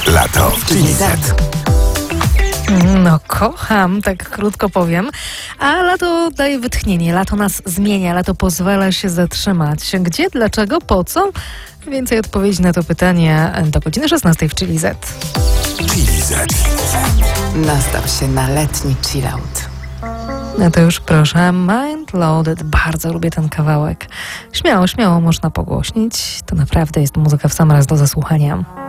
Lato w Chili Z. No kocham, tak krótko powiem. A lato daje wytchnienie, lato nas zmienia, lato pozwala się zatrzymać. Gdzie, dlaczego, po co? Więcej odpowiedzi na to pytanie do godziny 16 w Chili Z. Chili Z. Nastaw się na letni chillout. No to już proszę, Mind Loaded. Bardzo lubię ten kawałek. Śmiało można pogłośnić. To naprawdę jest muzyka w sam raz do zasłuchania.